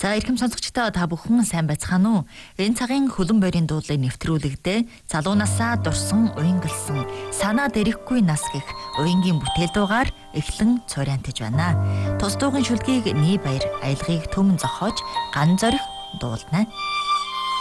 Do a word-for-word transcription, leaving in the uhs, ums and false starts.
За эрхэм сонсогчдоо та бүхэн сайн байцгаана уу? Энэ цагийн хөлөн бойрын дуулыг нэвтрүүлэгдээ залуунасаа дурсан уянгалсан санаа дэрэхгүй нас гэх уянгийн бүтээл дуугаар эхлэн цорьяантаж байна. Тус дуугийн шүлгийг Нийбаяр аялгыг төмөн зохиож ган зорих дуулна.